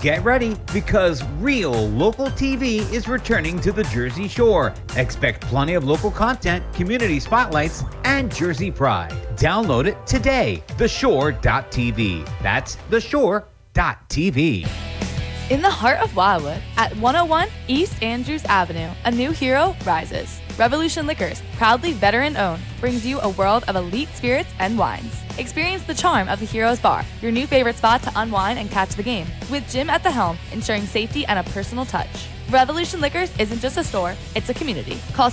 Get ready, because real local TV is returning to the Jersey Shore. Expect plenty of local content, community spotlights, and Jersey pride. Download it today. TheShore.tv. That's TheShore.tv. In the heart of Wildwood, at 101 East Andrews Avenue, a new hero rises. Revolution Liquors, proudly veteran-owned, brings you a world of elite spirits and wines. Experience the charm of the Heroes Bar, your new favorite spot to unwind and catch the game, with Jim at the helm, ensuring safety and a personal touch. Revolution Liquors isn't just a store, it's a community. Call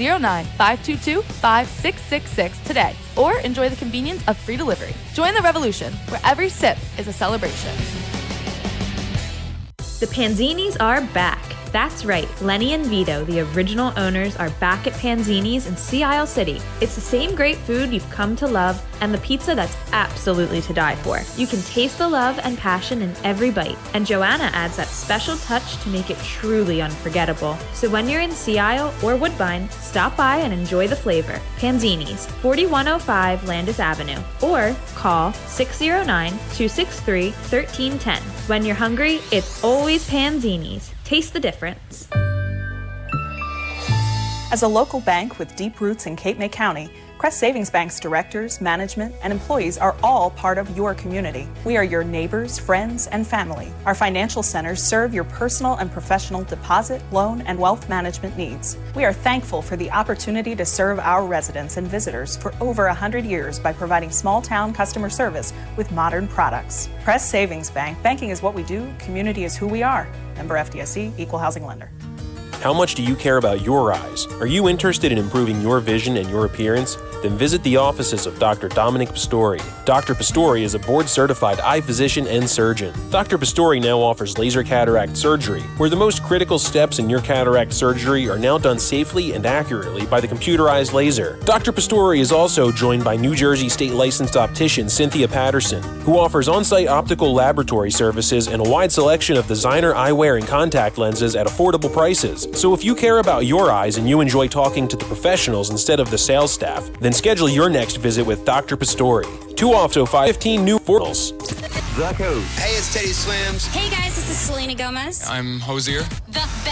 609-522-5666 today, or enjoy the convenience of free delivery. Join the revolution, where every sip is a celebration. The Panzinis are back. That's right, Lenny and Vito, the original owners, are back at Panzini's in Sea Isle City. It's the same great food you've come to love, and the pizza that's absolutely to die for. You can taste the love and passion in every bite, and Joanna adds that special touch to make it truly unforgettable. So when you're in Sea Isle or Woodbine, stop by and enjoy the flavor. Panzini's, 4105 Landis Avenue, or call 609-263-1310. When you're hungry, it's always Panzini's. Taste the difference. As a local bank with deep roots in Cape May County, Crest Savings Bank's directors, management, and employees are all part of your community. We are your neighbors, friends, and family. Our financial centers serve your personal and professional deposit, loan, and wealth management needs. We are thankful for the opportunity to serve our residents and visitors for over 100 years by providing small-town customer service with modern products. Crest Savings Bank, banking is what we do, community is who we are. Member FDIC, Equal Housing Lender. How much do you care about your eyes? Are you interested in improving your vision and your appearance? Then visit the offices of Dr. Dominic Pastori. Dr. Pastori is a board-certified eye physician and surgeon. Dr. Pastori now offers laser cataract surgery, where the most critical steps in your cataract surgery are now done safely and accurately by the computerized laser. Dr. Pastori is also joined by New Jersey State licensed optician Cynthia Patterson, who offers on-site optical laboratory services and a wide selection of designer eyewear and contact lenses at affordable prices. So if you care about your eyes and you enjoy talking to the professionals instead of the sales staff, then schedule your next visit with Dr. Pastori. 205-15 New Portals. The Coast. Hey, it's Teddy Swims. Hey guys, this is Selena Gomez. I'm Hosier. The best